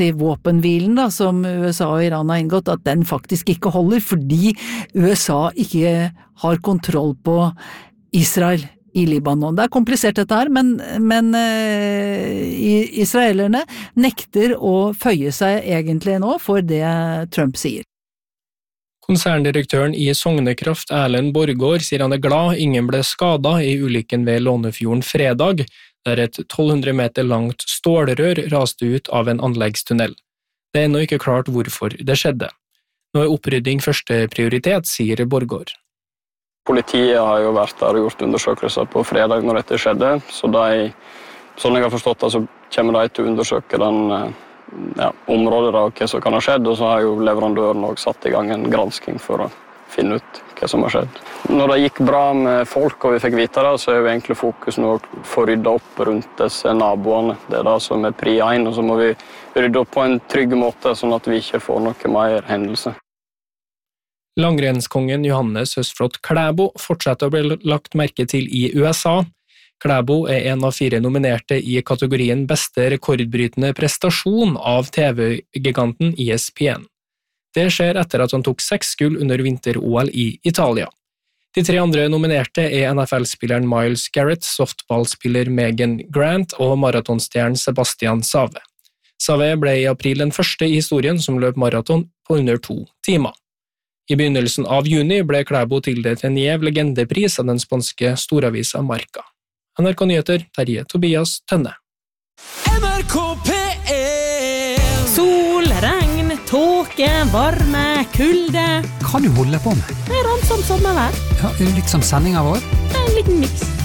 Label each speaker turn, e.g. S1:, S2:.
S1: i våpenhvilen da, som USA og Iran har inngått, at den faktisk ikke holder, fordi USA ikke har kontroll på Israel i Libanon. Det komplisert dette her, men israelerne nekter å føye seg egentlig nå for det Trump sier.
S2: Konserndirektøren i Sognekraft, Erlend Borgård, sier han glad ingen ble skadet i ulykken ved Lånefjorden fredag, der et 1200 meter langt stålrør raste ut av en anleggstunnel. Det ennå ikke klart hvorfor det skjedde. Nå opprydding første prioritet, sier Borgård.
S3: Politiet har jo vært der og gjort undersøkelser på fredag når dette skjedde, så sånn jeg har forstått det, så kommer de til å undersøke området og hva som kan ha skjedd, og så har jo leverandøren også satt i gang en gransking for å finne ut hva som har skjedd. Når det gikk bra med folk og vi fikk vite det, så er jo egentlig fokus nå å få ryddet opp rundt disse naboene. Det er det som er pri 1, og så må vi rydde opp på en trygg måte, sånn at vi ikke får noe mer hendelse.
S2: Langrennskongen Johannes Høstflot Klæbo fortsetter å bli lagt merke til i USA. Klæbo er en av 4 nominerte i kategorien beste rekordbrytende prestasjon av TV-giganten ESPN. Det skjer etter at han tok 6 gull under vinter-OL i Italia. De 3 andre nominerte er NFL-spilleren Myles Garrett, softballspiller Megan Grant og maratonstjernen Sebastian Save. Save ble i april den første i historien som løp maraton på under 2 timer. I begynnelsen av juni ble Klæbo tildelt en gjev legendepris av den spanske storavisa Marca. NRK Nyheter, Terje Tobias Tønne.
S4: NRK P1
S5: Sol, regn, tåke, varme, kulde.
S6: Hva du holder på med?
S5: Det ransom sommervær.
S6: Ja, litt som sendingen vår.
S5: En liten miks.